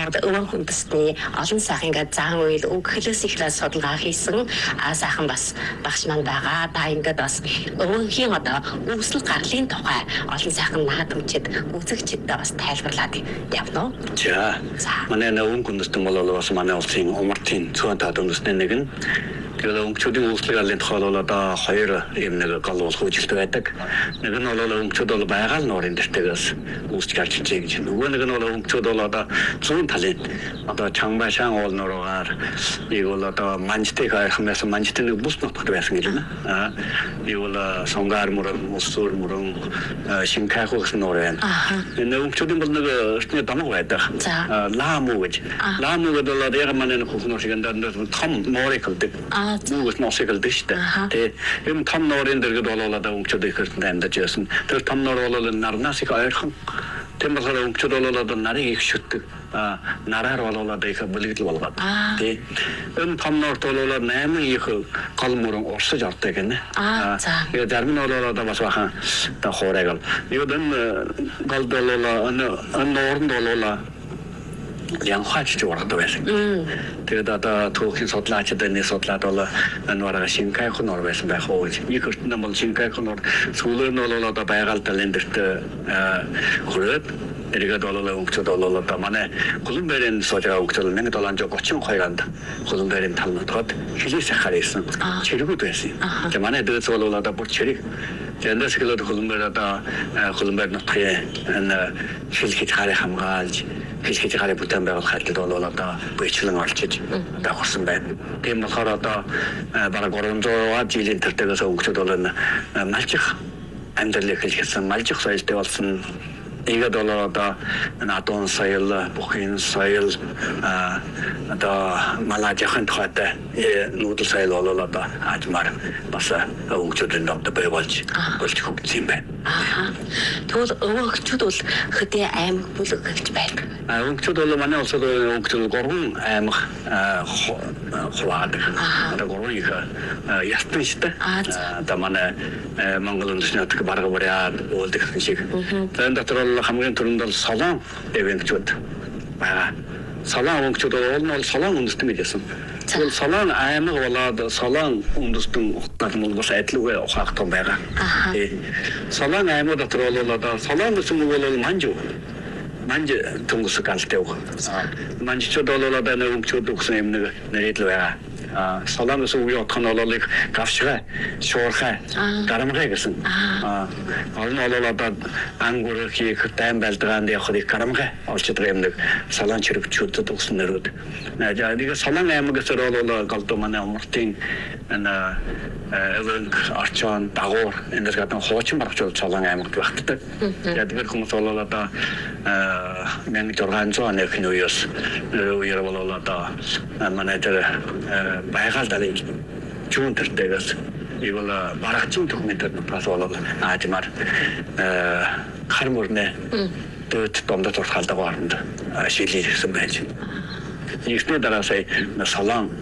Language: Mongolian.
өвөн хүндэсний олон сайхан ингээд зан үйл өгөхлөөс ихлээр судалгаа хийсэн сайхан бас багш маань байгаа. Та ингээд бас өвөнхийн одоо үүсэл гарлын тухай олон сайхан наадамчид үзэгчдэд бас тайлбарлаад явна уу? За. Манай өвөн хүндэстэн бол бас манай улсын умартын цөөн таад үндэсний нэг нь. Тэгээд өнгөчүүдийн үүсэл гарлын тухай бол одоо хоёр юм нэг гол болох үжилт байдаг. Нэг нь бол өнгөчүүд бол байгаль нуурын дэвтэгээс үүсч гарч ижээ гэж. Нөгөө нэг нь бол өнгөчүүд бол одоо зүүн талын одоо Чанбашаан уул нуруугаар нэг бол одоо Манжтыг хайрхан байсан Манжтын нэг бус нутагт байсан гэж байна. Нэг бол Сонгар мөрөн, Усуур мөрөн, Шинкайху гэсэн нуур байна. Энэ өнгөчүүдийн бол нэг эртний дамаг байдаг. Ламу гэж. Ламу гэдэг бол яг манай нэг хүүхэн шиг энэ том нуурыг хэлдэг. Нүгс носыг хэлдэг шүү дээ. Тэгээ юм том нуурын дэргэд болоод өнгөчүүд их хэртэнд амьдарч байсан. Тэр том нуур бол нарнаас их ойрхон. Тийм болохоор өнгөчүүд бол нарыг их шүтдэг. Нараар болоод их бүлэгдэл болгоод. Тий. Энэ том нуурт бол 8 их гол мөрөн урсаж ордог гэнэ. Тэгээ зарим нь бол бас бахан та хоорайг. Юу энэ гол бол энэ нууранд бол 양화ч жуурдаг байсан. Тэгээд одоо түүхийн судлаачид энэ судлаад бол ануараа Шинкайху нуур байсан байх уу гэж. Нэг өртөнд бол Шинкайху нуур сүүлээр нь бол одоо байгаль талын дэрт хүрээд эргээд бол өнгөцөд бол одоо манай Колумбиарын сожраа өнгөцөд 1732 онд Колумбиарын талнуудад хилээс ахаар ирсэн чиргүүд байсан. Тэгээд манай дөөц бол одоо бүр чирэг. Тэндээс хэлээд Колумбиар одоо Колумбиар нутгийн энэ хилхэж харыг хамгаалж хилхэж харыг бүтээн байгуулах хайлтад бол одоо бэчлэн орчиж одоо хурсан байна. Тийм болохоор одоо бараг 300 жилийн тэртээс өнгөцөд бол малчих амьдралыг хэлсэн малчих соёлтой болсон. Ингээд бол одоо надон соёл, бүхэн соёл одоо малажхан тухайтай нүүдэл соёл бол одоо ажмаар бас өнгөчүүдийн одоо бий болж хөгжсөн юм байна. Тэгвэл өнгөчүүд бол хөдөө аймаг бүлэг гэж байна. Өнгөчүүд бол манай улсад өнгөчүүд 3 аймаг хуваадаг. Одоо 3 их ястан шүү дээ. Одоо манай Монгол үндэсний нутаг бараг бариад уулдаг шиг. Тэгээд дотор хамгийн түрүүнд бол Солон өвөнгчүүд байгаа. Солон өвөнгчүүд бол Солон үндэстэн гэж хэлсэн. Тэгвэл Солон аймаг болоод Солон үндэстэн утгаар нь бас адилгүй ухаах том байгаа. Солон аймаг дотор бол одоо Солон гэсэн үг бол Манж түнгус галтай үг. Манжчууд бол одоо өвөнгчүүд өгсөн юм нэг нэрэдл байгаа. Солон гэсэн үгийн утга нь бол их гавшгай, шуурхай, гарамгай гэсэн. Олон бол одоо ангур хийх тайм байлдагаанд явах их гарамгай олчдаг юм нэг солон чирэгчүүдэд өгсөн нэрүүд. Тэгээд Солон аймагаас бол голдуу манай умартын энэ өвөнг орчон дагуур энэ гадна хуучин баргчул Солон аймагт багтдаг. Тэгээд хүмүүс бол одоо 1600 оны үеэс үеэр бол одоо манай тэр байгаль талын зүүн тэртээс ийм барагчийн документууд бас бол аажмаар хар мөрнө дэвт домдод уртгалдаг оронд шилжиж ирсэн байж. Ихний дараа сая Солон